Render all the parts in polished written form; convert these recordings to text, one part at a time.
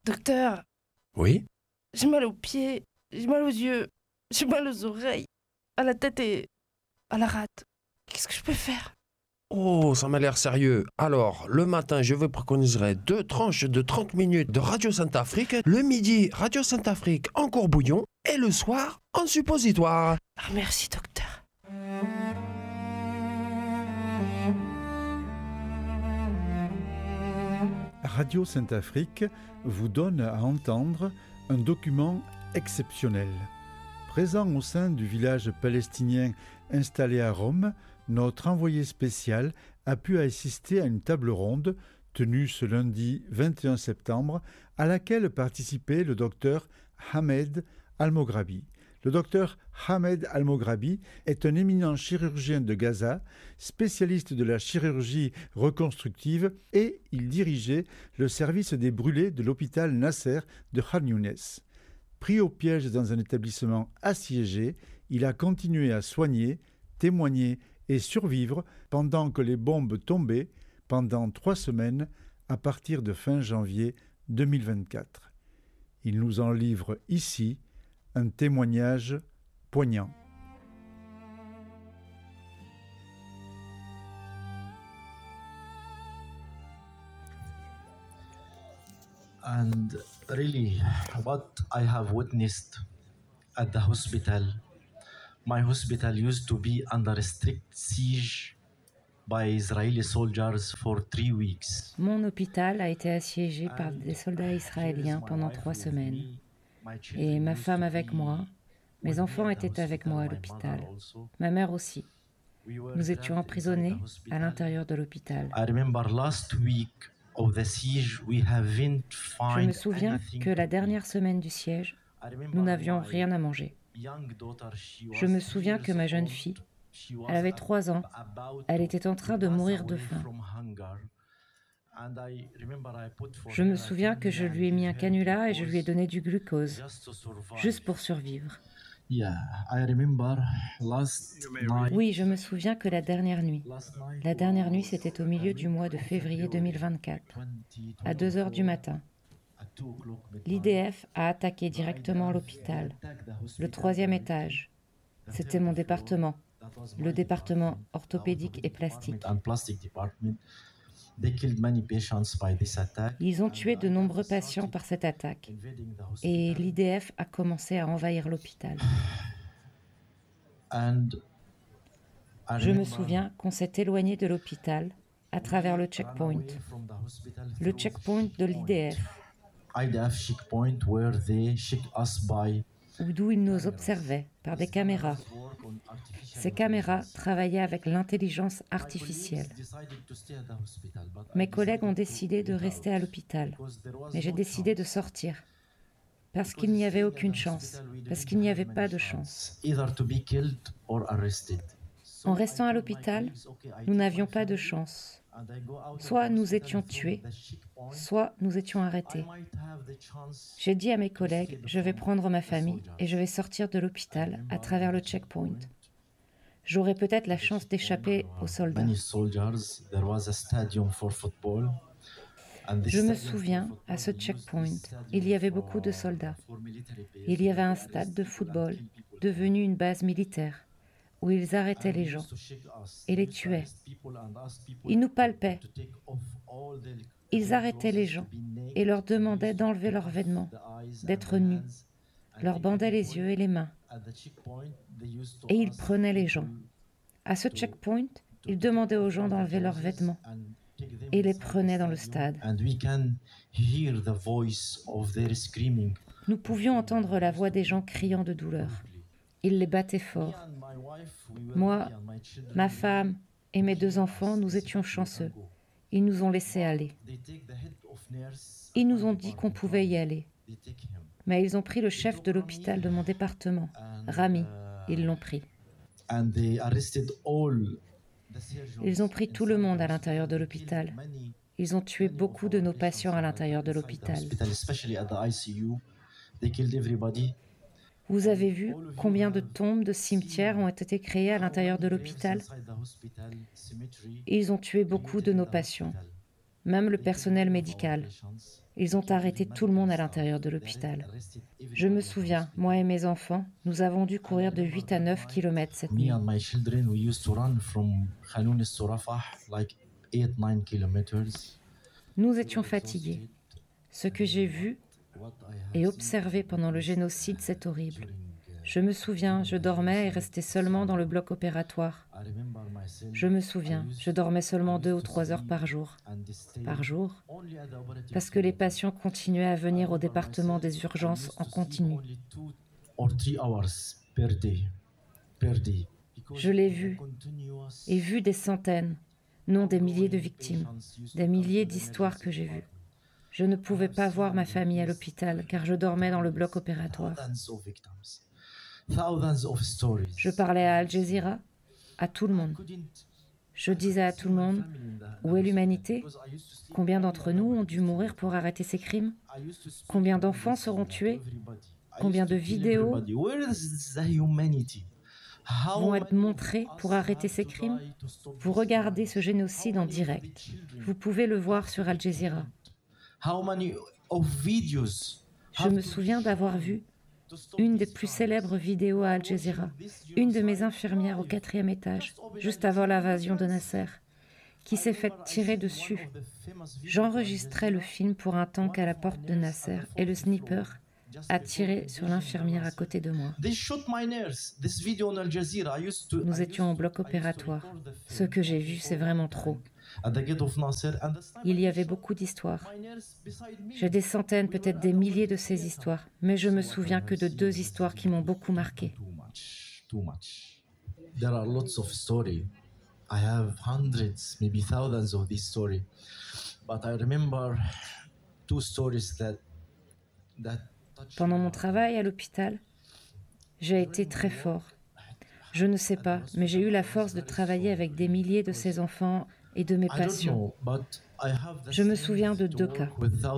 Docteur, Oui? j'ai mal aux pieds, j'ai mal aux yeux, j'ai mal aux oreilles, à la tête et à la rate. Qu'est-ce que je peux faire? Oh, ça m'a l'air sérieux. Alors, le matin, je vous préconiserai 2 tranches de 30 minutes de Radio Sainte-Afrique. Le midi, Radio Sainte-Afrique en courbouillon. Et le soir, en suppositoire. Ah, merci, docteur. Radio Sainte-Afrique vous donne à entendre un document exceptionnel. Présent au sein du village palestinien installé à Rome, notre envoyé spécial a pu assister à une table ronde tenue ce lundi 21 septembre à laquelle participait le docteur Ahmed Al-Moghrabi. Le docteur Ahmed Al-Moghrabi est un éminent chirurgien de Gaza, spécialiste de la chirurgie reconstructive et il dirigeait le service des brûlés de l'hôpital Nasser de Khan Younes. Pris au piège dans un établissement assiégé, il a continué à soigner, témoigner et survivre pendant que les bombes tombaient pendant 3 semaines à partir de fin janvier 2024. Il nous en livre ici un témoignage poignant. And really, what I have witnessed at the hospital, my hospital used to be under a strict siege by Israeli soldiers for 3 weeks. Mon hôpital a été assiégé par des soldats israéliens pendant 3 semaines. Et ma femme avec moi, mes enfants étaient avec moi à l'hôpital, ma mère aussi. Nous étions emprisonnés à l'intérieur de l'hôpital. Je me souviens que la dernière semaine du siège, nous n'avions rien à manger. Je me souviens que ma jeune fille, elle avait 3 ans, elle était en train de mourir de faim. Je me souviens que je lui ai mis un canular et je lui ai donné du glucose, juste pour survivre. Oui, je me souviens que la dernière nuit, c'était au milieu du mois de février 2024, à 2 heures du matin. L'IDF a attaqué directement l'hôpital, le 3e étage. C'était mon département, le département orthopédique et plastique. Ils ont tué de nombreux patients par cette attaque et l'IDF a commencé à envahir l'hôpital. Je me souviens qu'on s'est éloigné de l'hôpital à travers le checkpoint de l'IDF, d'où ils nous observaient par des caméras. Ces caméras travaillaient avec l'intelligence artificielle. Mes collègues ont décidé de rester à l'hôpital, mais j'ai décidé de sortir, parce qu'il n'y avait aucune chance, parce qu'il n'y avait pas de chance. En restant à l'hôpital, nous n'avions pas de chance. Soit nous étions tués, soit nous étions arrêtés. J'ai dit à mes collègues, je vais prendre ma famille et je vais sortir de l'hôpital à travers le checkpoint. J'aurais peut-être la chance d'échapper aux soldats. Je me souviens, à ce checkpoint, il y avait beaucoup de soldats. Il y avait un stade de football, devenu une base militaire, où ils arrêtaient les gens et les tuaient. Ils nous palpaient. Ils arrêtaient les gens et leur demandaient d'enlever leurs vêtements, d'être nus, leur bandaient les yeux et les mains. Et ils prenaient les gens. À ce checkpoint, ils demandaient aux gens d'enlever leurs vêtements et les prenaient dans le stade. Nous pouvions entendre la voix des gens criant de douleur. Ils les battaient fort. Moi, ma femme et mes 2 enfants, nous étions chanceux. Ils nous ont laissés aller. Ils nous ont dit qu'on pouvait y aller. Mais ils ont pris le chef de l'hôpital de mon département, Rami. Ils l'ont pris. Ils ont pris tout le monde à l'intérieur de l'hôpital. Ils ont tué beaucoup de nos patients à l'intérieur de l'hôpital. Vous avez vu combien de tombes de cimetières ont été créées à l'intérieur de l'hôpital? Ils ont tué beaucoup de nos patients, même le personnel médical. Ils ont arrêté tout le monde à l'intérieur de l'hôpital. Je me souviens, moi et mes enfants, nous avons dû courir de 8 à 9 kilomètres cette nuit. Me and my children, we used to run from Khan Younis to Rafah, like 8-9 kilometers. Nous étions fatigués. Ce que j'ai vu et observé pendant le génocide, c'est horrible. Je me souviens, je dormais et restais seulement dans le bloc opératoire. Je me souviens, je dormais seulement 2 ou 3 heures par jour. Parce que les patients continuaient à venir au département des urgences en continu. Je l'ai vu, et vu des centaines, non des milliers de victimes, des milliers d'histoires que j'ai vues. Je ne pouvais pas voir ma famille à l'hôpital car je dormais dans le bloc opératoire. Je parlais à Al Jazeera, à tout le monde. Je disais à tout le monde, où est l'humanité? Combien d'entre nous ont dû mourir pour arrêter ces crimes? Combien d'enfants seront tués? Combien de vidéos vont être montrées pour arrêter ces crimes? Vous regardez ce génocide en direct. Vous pouvez le voir sur Al Jazeera. Je me souviens d'avoir vu une des plus célèbres vidéos à Al Jazeera, une de mes infirmières au 4e étage, juste avant l'invasion de Nasser, qui s'est fait tirer dessus. J'enregistrais le film pour un tank à la porte de Nasser et le sniper a tiré sur l'infirmière à côté de moi. Nous étions au bloc opératoire. Ce que j'ai vu, c'est vraiment trop. Il y avait beaucoup d'histoires. J'ai des centaines, peut-être des milliers de ces histoires, mais je me souviens que de 2 histoires qui m'ont beaucoup marqué. There are lots of stories. I have hundreds, maybe thousands of these stories. But I remember 2 stories that Pendant mon travail à l'hôpital, j'ai été très fort. Je ne sais pas, mais j'ai eu la force de travailler avec des milliers de ces enfants et de mes patients. Je me souviens de 2 cas.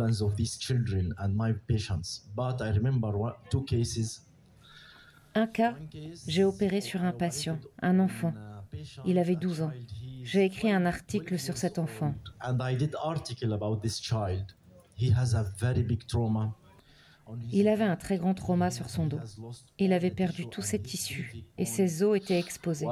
Un cas, j'ai opéré sur un patient, un enfant. Il avait 12 ans. J'ai écrit un article sur cet enfant. Il avait un très grand trauma sur son dos. Il avait perdu tous ses tissus et ses os étaient exposés.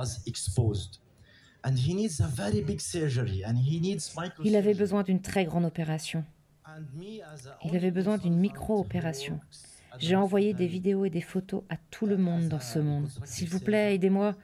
Il avait besoin d'une très grande opération. Il avait besoin d'une micro-opération. J'ai envoyé des vidéos et des photos à tout le monde dans ce monde. S'il vous plaît, aidez-moi.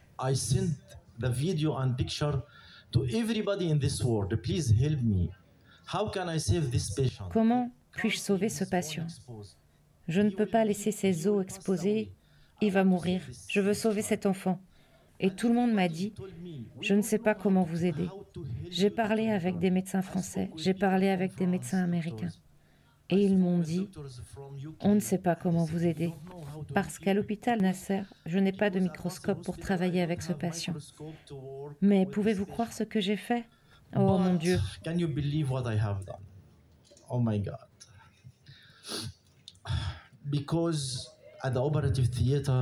Comment puis-je sauver ce patient? Je ne peux pas laisser ses os exposés. Il va mourir. Je veux sauver cet enfant. Et tout le monde m'a dit, je ne sais pas comment vous aider. J'ai parlé avec des médecins français, j'ai parlé avec des médecins américains. Et ils m'ont dit, on ne sait pas comment vous aider. Parce qu'à l'hôpital Nasser, je n'ai pas de microscope pour travailler avec ce patient. Mais pouvez-vous croire ce que j'ai fait? Oh mon Dieu. Can you believe what I have done? Oh my God. Because at the operative theater,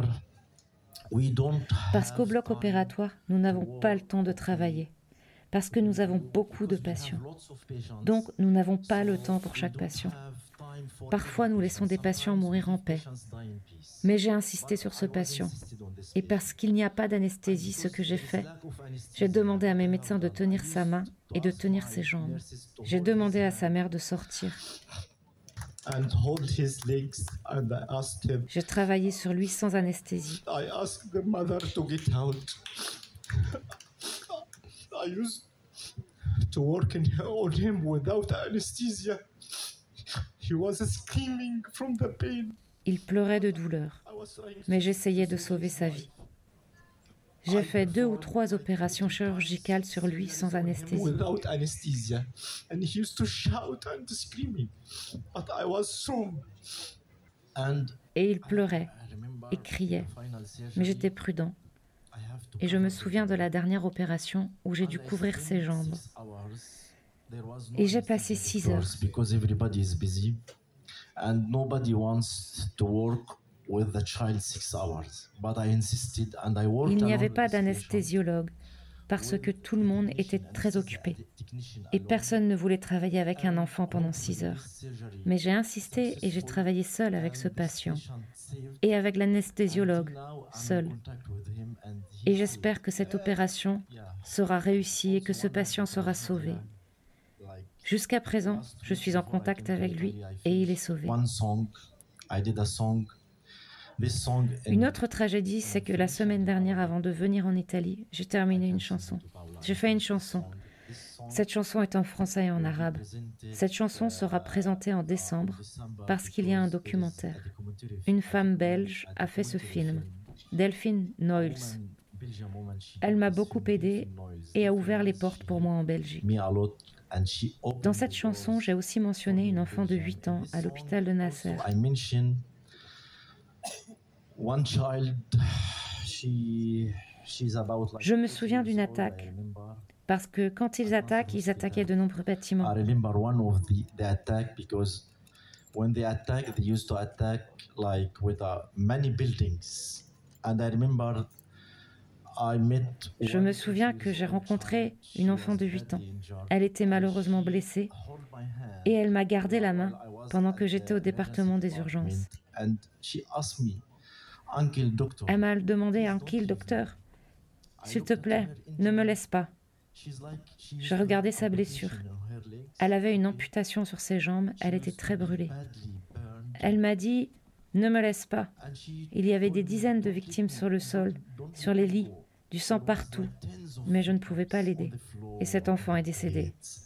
Parce qu'au bloc opératoire, nous n'avons pas le temps de travailler. Parce que nous avons beaucoup de patients. Donc, nous n'avons pas le temps pour chaque patient. Parfois, nous laissons des patients mourir en paix. Mais j'ai insisté sur ce patient. Et parce qu'il n'y a pas d'anesthésie, ce que j'ai fait, j'ai demandé à mes médecins de tenir sa main et de tenir ses jambes. J'ai demandé à sa mère de sortir. J'ai travaillé sur lui sans anesthésie. Il pleurait de douleur, mais j'essayais de sauver sa vie. J'ai fait 2 ou 3 opérations chirurgicales sur lui sans anesthésie. Et il pleurait et criait, mais j'étais prudent. Et je me souviens de la dernière opération où j'ai dû couvrir ses jambes. Et j'ai passé 6 heures. Il n'y avait pas d'anesthésiologue, parce que tout le monde était très occupé et personne ne voulait travailler avec un enfant pendant 6 heures. Mais j'ai insisté et j'ai travaillé seul avec ce patient et avec l'anesthésiologue, seul. Et j'espère que cette opération sera réussie et que ce patient sera sauvé. Jusqu'à présent, je suis en contact avec lui et il est sauvé. Une autre tragédie, c'est que la semaine dernière, avant de venir en Italie, j'ai terminé une chanson. J'ai fait une chanson. Cette chanson est en français et en arabe. Cette chanson sera présentée en décembre parce qu'il y a un documentaire. Une femme belge a fait ce film, Delphine Noyles. Elle m'a beaucoup aidée et a ouvert les portes pour moi en Belgique. Dans cette chanson, j'ai aussi mentionné une enfant de 8 ans à l'hôpital de Nasser. Je me souviens d'une attaque, parce que quand ils attaquaient de nombreux bâtiments. Je me souviens que j'ai rencontré une enfant de 8 ans. Elle était malheureusement blessée et elle m'a gardé la main pendant que j'étais au département des urgences. Elle m'a demandé, Uncle docteur, s'il te plaît, ne me laisse pas. Je regardais sa blessure. Elle avait une amputation sur ses jambes, elle était très brûlée. Elle m'a dit, ne me laisse pas. Il y avait des dizaines de victimes sur le sol, sur les lits, du sang partout, mais je ne pouvais pas l'aider. Et cet enfant est décédé.